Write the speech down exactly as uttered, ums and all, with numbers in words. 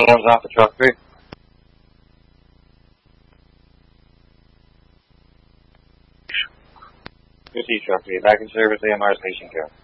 hands off the truck three. Good to see truck three. Back in service, A M R station care.